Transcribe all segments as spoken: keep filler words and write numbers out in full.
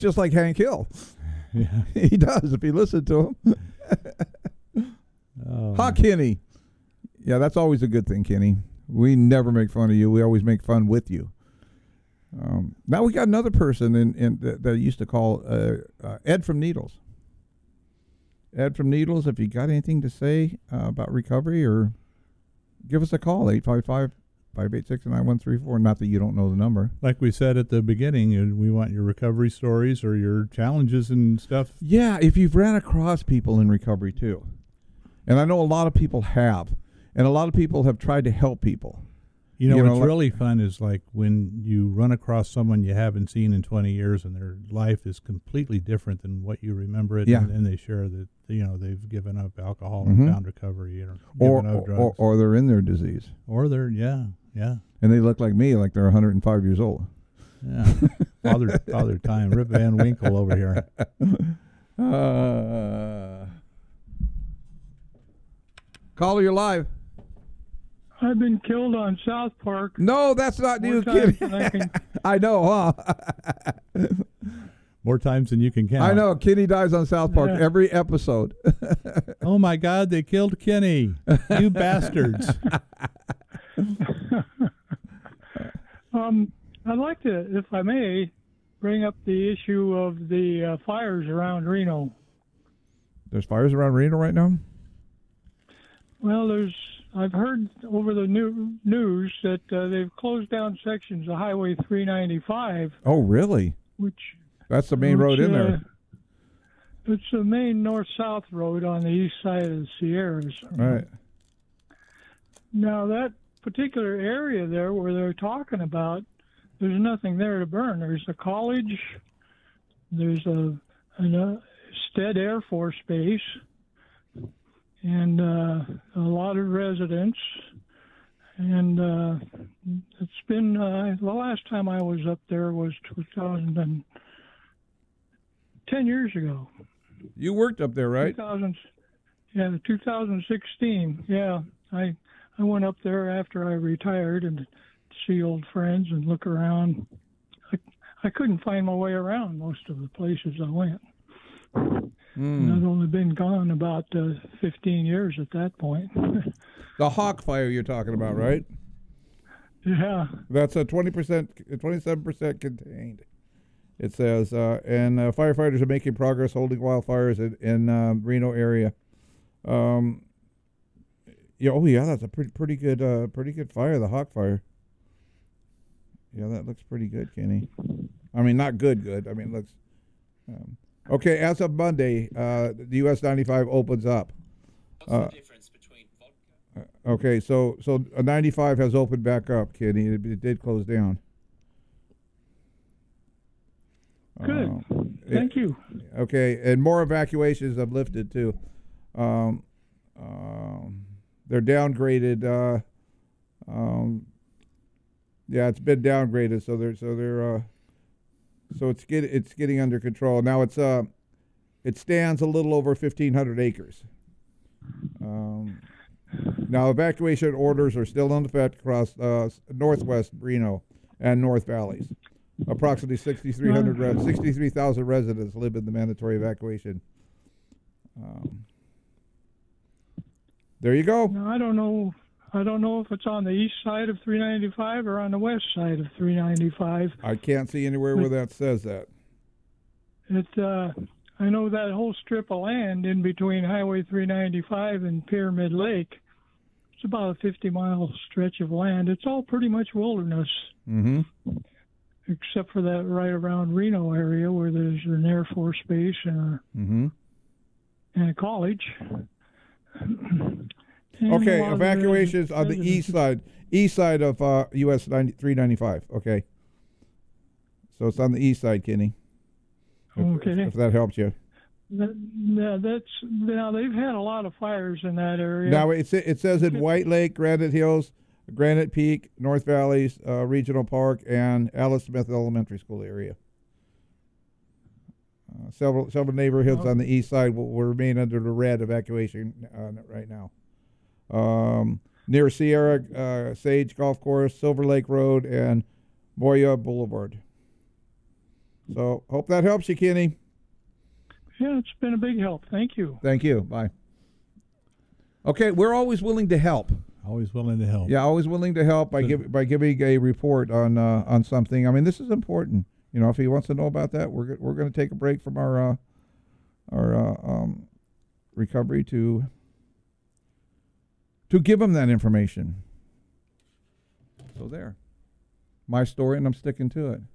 just like Hank Hill. Yeah. He does if you listen to him. Oh. Ha, Kenny. Yeah, that's always a good thing, Kenny. We never make fun of you. We always make fun with you. Um, now we got another person in, in that, that I used to call uh, uh, Ed from Needles. Ed from Needles, if you got anything to say uh, about recovery, or give us a call, eight five five, five eight six, nine one three four. Not that you don't know the number. Like we said at the beginning, we want your recovery stories or your challenges and stuff. Yeah, if you've ran across people in recovery too. And I know a lot of people have. And a lot of people have tried to help people. You know, You know, what's like- really fun is like when you run across someone you haven't seen in twenty years and their life is completely different than what you remember it. Yeah. And, and they share that, you know, they've given up alcohol Mhm. and found recovery, or Or, given up or, drugs. or, or they're in their disease. Or they're, yeah, yeah, And they look like me, like they're one hundred five years old. yeah. Father, Father Time, Rip Van Winkle over here. Uh, caller, you're live. I've been killed on South Park. No, that's not More you, times Kenny. than I can- I know, huh? More times than you can count. I know. Kenny dies on South Park Yeah. every episode. Oh my God, they killed Kenny. You bastards. um, I'd like to, if I may, bring up the issue of the uh, fires around Reno. There's fires around Reno right now? Well, there's. I've heard over the new news that uh, they've closed down sections of Highway three ninety-five, Oh, really? which That's the main which, road in uh, there. It's the main north-south road on the east side of the Sierras. Right. Now, that particular area there where they're talking about, there's nothing there to burn. There's a college, there's a, an, uh, Stead Air Force Base, and uh, a lot of residents. And uh, it's been, uh, the last time I was up there was two thousand ten years ago. You worked up there, right? two thousand, yeah, two thousand sixteen. Yeah, I I went up there after I retired and see old friends and look around. I I couldn't find my way around most of the places I went. And I'd only been gone about uh, fifteen years at that point. The Hawk fire you're talking about, right? Yeah. That's a twenty percent, twenty-seven percent contained. It says, uh, and uh, firefighters are making progress holding wildfires in, in um, Reno area. Um, yeah, oh yeah, that's a pretty pretty good uh, pretty good fire, the Hawk fire. Yeah, that looks pretty good, Kenny. I mean, not good, good. I mean, it looks. Um, okay, as of Monday, uh, the U S ninety-five opens up. What's Uh, the difference between vodka? Okay, so so a ninety-five has opened back up, Kenny. It, it did close down. Good. Uh, Thank it- you. Okay, and more evacuations have lifted too. Um, um, they're downgraded. Uh, um, yeah, it's been downgraded, so they're so they're uh, so it's get it's getting under control now. It's uh, it stands a little over fifteen hundred acres. Um, now evacuation orders are still in effect across uh, northwest Reno and North Valleys. Approximately sixty-three hundred, res- sixty-three thousand residents live in the mandatory evacuation. Um, there you go. Now, I don't know. I don't know if it's on the east side of three ninety-five or on the west side of three ninety-five. I can't see anywhere where that says that. It, uh, I know that whole strip of land in between Highway three ninety-five and Pyramid Lake. It's about a fifty-mile stretch of land. It's all pretty much wilderness, Mm-hmm. except for that right around Reno area where there's an Air Force base and a, Mm-hmm. and a college. And a Okay, lot of evacuations resi- on the residents. east side, east side of uh, U S three ninety-five. Okay, so it's on the east side, Kenny. If, Okay. if that helps you. That, yeah, that's now they've had a lot of fires in that area. Now it it says in White Lake, Granite Hills, Granite Peak, North Valleys uh, Regional Park, and Alice Smith Elementary School area. Uh, several several neighborhoods Oh. on the east side will, will remain under the red evacuation uh, right now. Um, near Sierra uh, Sage Golf Course, Silver Lake Road, and Moya Boulevard. So hope that helps you, Kenny. Yeah, it's been a big help. Thank you. Thank you. Bye. Okay, we're always willing to help. Always willing to help. Yeah, always willing to help by So- give, by giving a report on uh, on something. I mean, this is important. You know, if he wants to know about that, we're go- we're going to take a break from our uh, our uh, um, recovery to to give him that information. So there, my story, and I'm sticking to it.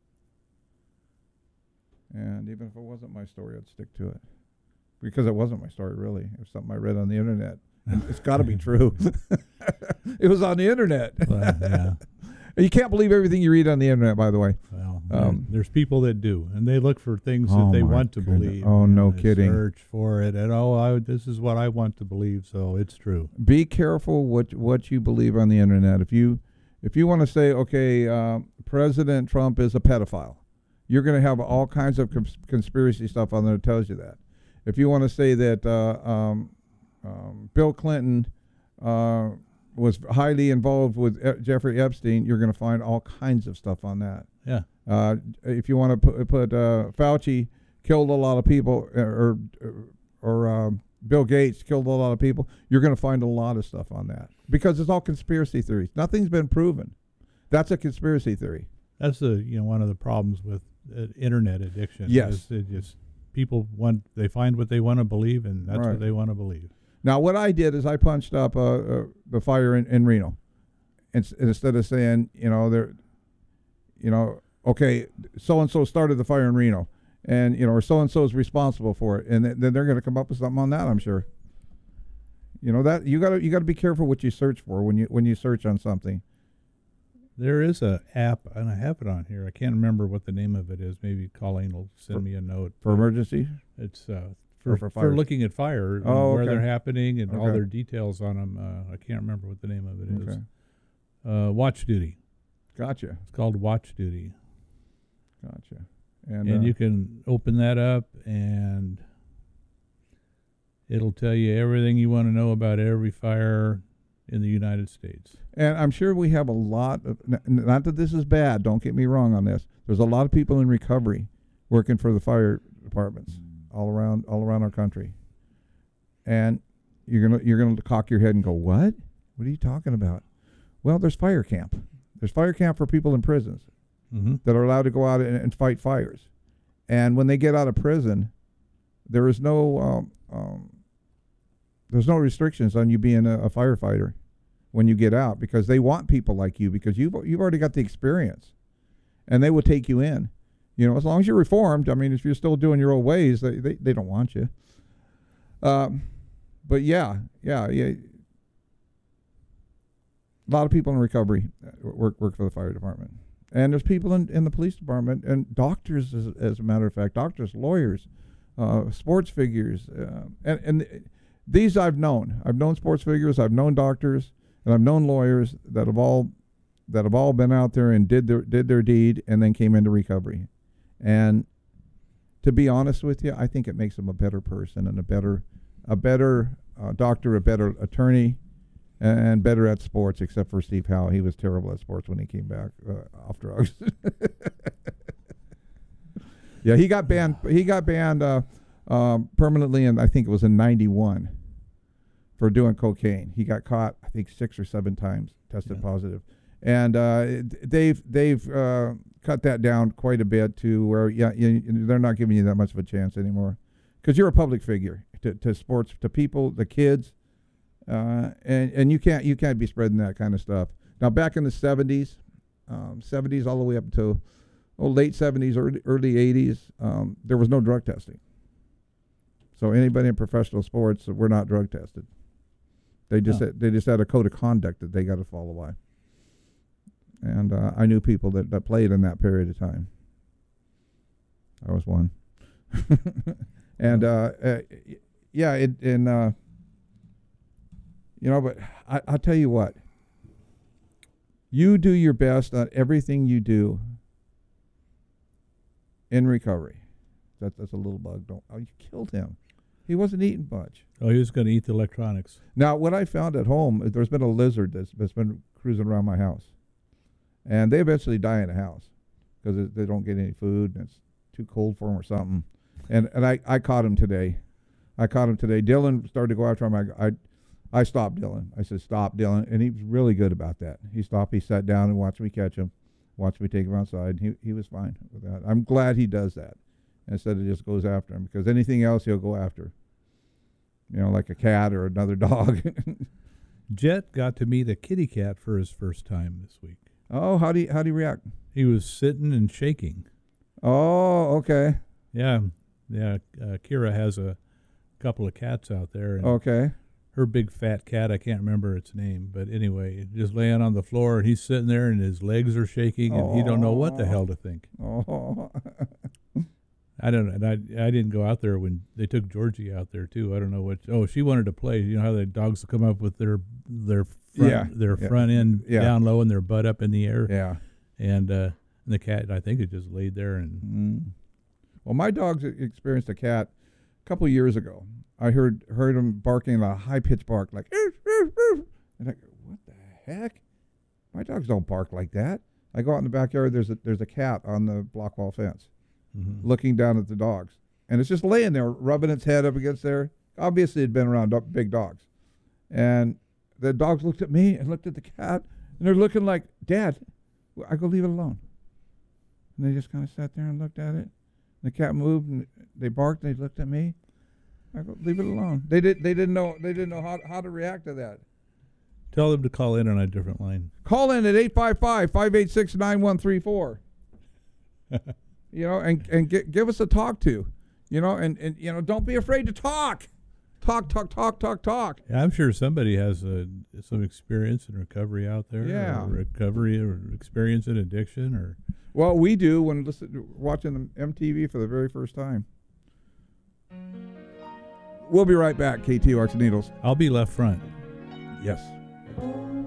And even if it wasn't my story, I'd stick to it because it wasn't my story really. It was something I read on the internet. And it's got to be true. It was on the internet. Well, yeah. You can't believe everything you read on the internet, by the way. Well, Um, there's people that do, and they look for things Oh that they my want to goodness. believe. Oh, and no they kidding. Search for it, and oh, I, this is what I want to believe, so it's true. Be careful what what you believe on the internet. If you if you want to say, okay, uh, President Trump is a pedophile, you're going to have all kinds of cons- conspiracy stuff on there that tells you that. If you want to say that uh, um, um, Bill Clinton uh, was highly involved with e- Jeffrey Epstein, you're going to find all kinds of stuff on that. Yeah. Uh, if you want to put, put uh, Fauci killed a lot of people, uh, or or um, Bill Gates killed a lot of people, you're going to find a lot of stuff on that because it's all conspiracy theories. Nothing's been proven. That's a conspiracy theory. That's the you know one of the problems with uh, internet addiction. Yes. is it just people want they find what they want to believe, and that's Right. what they want to believe. Now, what I did is I punched up uh, uh, the fire in, in Reno, and, instead of saying, you know, they're, you know, okay, so and so started the fire in Reno, and you know, or so and so is responsible for it, and th- then they're going to come up with something on that, I'm sure. You know that you got to you got to be careful what you search for when you when you search on something. There is a app, and I have it on here. I can't remember what the name of it is. Maybe Colleen will send For- me a note. For emergency? It's uh, Or for, for for, fires? looking at fire, and Oh, where okay. they're happening, and all Okay. their details on them. Uh, I can't remember what the name of it is. Okay. Uh, Watch Duty. Gotcha. It's called Watch Duty. Gotcha. And, And uh, you can open that up, and it'll tell you everything you want to know about every fire in the United States. And I'm sure we have a lot of, n- not that this is bad, don't get me wrong on this. There's a lot of people in recovery working for the fire departments all around all around our country. And you're gonna you're gonna cock your head and go, what? What are you talking about? Well, there's fire camp. There's fire camp for people in prisons Mm-hmm. that are allowed to go out and, and fight fires. And when they get out of prison, there is no um, um, there's no restrictions on you being a, a firefighter when you get out, because they want people like you, because you've you've already got the experience, and they will take you in. You know, as long as you're reformed. I mean, if you're still doing your old ways, they they, they don't want you. Um, but yeah, yeah, yeah. A lot of people in recovery work work for the fire department, and there's people in, in the police department, and doctors, as, as a matter of fact, doctors, lawyers, uh, sports figures, uh, and and these I've known. I've known sports figures. I've known doctors, and I've known lawyers that have all that have all been out there and did their did their deed, and then came into recovery. And to be honest with you, I think it makes them a better person and a better a better uh, doctor, a better attorney, and better at sports, except for Steve Howe. He was terrible at sports when he came back uh, off drugs. Yeah, he got banned. He got banned uh, um, permanently, and I think it was in ninety-one for doing cocaine. He got caught, I think, six or seven times, tested Yeah. positive, and uh, it- they've they've uh, cut that down quite a bit to where yeah, you, they're not giving you that much of a chance anymore, because you're a public figure to, to sports, to people, the kids. Uh, and and you can't you can't be spreading that kind of stuff. Now, back in the seventies, um, seventies all the way up to oh, late seventies, early early eighties, um, there was no drug testing. So anybody in professional sports were not drug tested. They just Oh. had, they just had a code of conduct that they got to follow by. And uh, I knew people that, that played in that period of time. I was one. And uh, uh, yeah, it in. Uh, You know, but I, I'll tell you what. You do your best on everything you do in recovery. That, that's a little bug. Don't. Oh, you killed him. He wasn't eating much. Oh, he was going to eat the electronics. Now, what I found at home, there's been a lizard that's, that's been cruising around my house. And they eventually die in the house. because they don't get any food and it's too cold for them or something. And and I, I caught him today. I caught him today. Dylan started to go after him. I, I I stopped Dylan. I said, stop, Dylan. And he was really good about that. He stopped. He sat down and watched me catch him, watched me take him outside. He he was fine with that. I'm glad he does that instead of just goes after him, because anything else he'll go after. You know, like a cat or another dog. Jet got to meet a kitty cat for his first time this week. Oh, how do you, how do you react? He was sitting and shaking. Oh, okay. Yeah, yeah. Uh, Kira has a couple of cats out there. And Okay. her big fat cat, I can't remember its name, but anyway, just laying on the floor, and he's sitting there, and his legs are shaking, and he don't know what the hell to think. Oh. I don't know. And I I didn't go out there when they took Georgie out there too. I don't know what. Oh, she wanted to play. You know how the dogs come up with their their front, Yeah, their yeah. front end Yeah. down low and their butt up in the air. Yeah. And uh, and the cat, I think, it just laid there and. Mm. Well, my dogs e- experienced a cat a couple of years ago. I heard heard him barking a high pitched bark, like, "Oof, oof, oof." And I go, what the heck? My dogs don't bark like that. I go out in the backyard. There's a there's a cat on the block wall fence, Mhm. looking down at the dogs, and it's just laying there, rubbing its head up against there. Obviously, it'd been around do- big dogs, and the dogs looked at me and looked at the cat, and they're looking like, Dad. I go, leave it alone. And they just kind of sat there and looked at it. The cat moved and they barked. And they looked at me. I go, leave it alone. They did. They didn't know. They didn't know how how to react to that. Tell them to call in on a different line. Call in at eight five five, five eight six, nine one three four. You know, and and gi- give us a talk to. You know, and and you know, don't be afraid to talk. Talk, talk, talk, talk, talk. Yeah, I'm sure somebody has uh, some experience in recovery out there. Yeah. Or recovery or experience in addiction or. Well, we do when listen, watching M T V for the very first time. We'll be right back. K T O X Needles. I'll be left front. Yes.